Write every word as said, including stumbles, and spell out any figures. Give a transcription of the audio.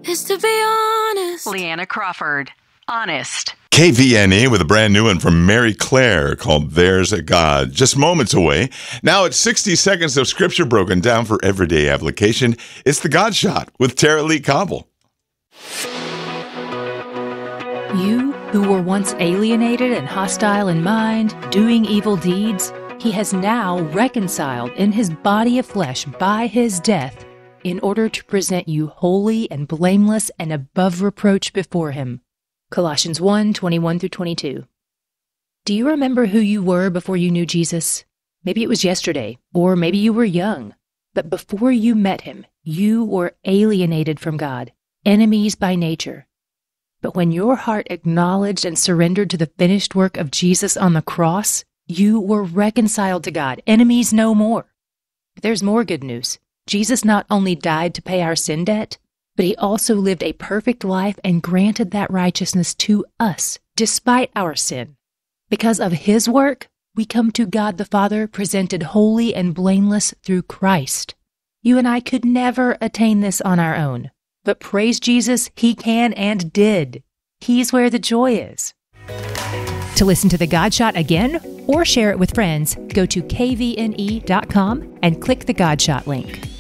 is to be honest. Leanna Crawford, Honest. K V N E with a brand new one from Mary Claire called There's a God. Just moments away. Now it's sixty seconds of scripture broken down for everyday application. It's the God Shot with Tara Lee Cobble. You who were once alienated and hostile in mind, doing evil deeds, he has now reconciled in his body of flesh by his death in order to present you holy and blameless and above reproach before him. Colossians one, twenty-one through twenty-two. Do you remember who you were before you knew Jesus? Maybe it was yesterday, or maybe you were young. But before you met him, you were alienated from God, enemies by nature. But when your heart acknowledged and surrendered to the finished work of Jesus on the cross, you were reconciled to God, enemies no more. But there's more good news. Jesus not only died to pay our sin debt, but he also lived a perfect life and granted that righteousness to us, despite our sin. Because of his work, we come to God the Father presented holy and blameless through Christ. You and I could never attain this on our own. But praise Jesus, he can and did. He's where the joy is. To listen to the God Shot again or share it with friends, go to K V N E dot com and click the God Shot link.